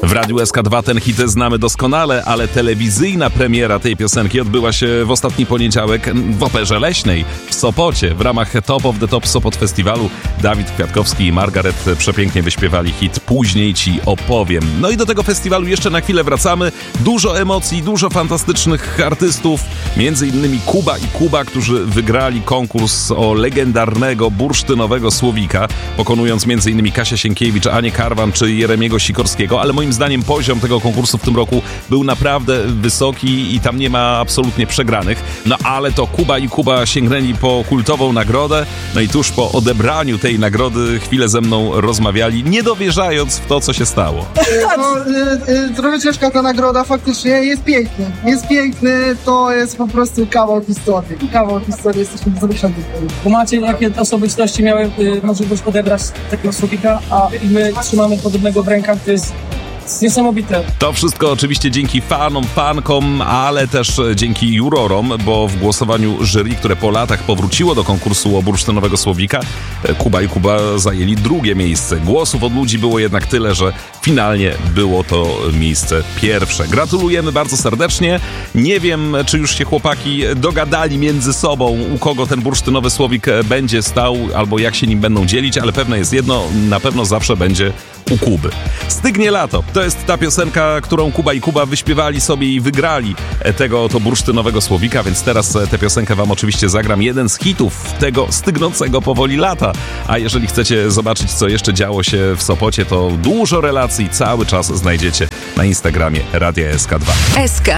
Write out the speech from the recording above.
W Radiu SK2 ten hit znamy doskonale, ale telewizyjna premiera tej piosenki odbyła się w ostatni poniedziałek w Operze Leśnej w Sopocie. W ramach Top of the Top Sopot Festiwalu Dawid Kwiatkowski i Margaret przepięknie wyśpiewali hit Później Ci opowiem. No i do tego festiwalu jeszcze na chwilę wracamy. Dużo emocji, dużo fantastycznych artystów, między innymi Kuba i Kuba, którzy wygrali konkurs o legendarnego bursztynowego słowika, pokonując między innymi Kasię Sienkiewicz, Anię Karwan czy Jeremiego Sikorskiego, ale moim zdaniem poziom tego konkursu w tym roku był naprawdę wysoki i tam nie ma absolutnie przegranych. No ale to Kuba i Kuba sięgnęli po kultową nagrodę, no i tuż po odebraniu tej nagrody chwilę ze mną rozmawiali, nie dowierzając w to, co się stało. Trochę ciężka ta nagroda, faktycznie jest piękny. Jest piękny, to jest po prostu kawał historii. Kawał historii, jesteśmy wzruszeni. Bo macie, jakie osobistości miały możliwość odebrać takiego słowika, a my trzymamy podobnego w rękach, to jest niesamowite. To wszystko oczywiście dzięki fanom, fankom, ale też dzięki jurorom, bo w głosowaniu jury, które po latach powróciło do konkursu o bursztynowego słowika, Kuba i Kuba zajęli drugie miejsce. Głosów od ludzi było jednak tyle, że finalnie było to miejsce pierwsze. Gratulujemy bardzo serdecznie. Nie wiem, czy już się chłopaki dogadali między sobą, u kogo ten bursztynowy słowik będzie stał, albo jak się nim będą dzielić, ale pewne jest jedno, na pewno zawsze będzie u Kuby. Stygnie lato. To jest ta piosenka, którą Kuba i Kuba wyśpiewali sobie i wygrali tego oto bursztynowego słowika, więc teraz tę piosenkę wam oczywiście zagram. Jeden z hitów tego stygnącego powoli lata. A jeżeli chcecie zobaczyć, co jeszcze działo się w Sopocie, to dużo relacji cały czas znajdziecie na Instagramie Radia SK2. SK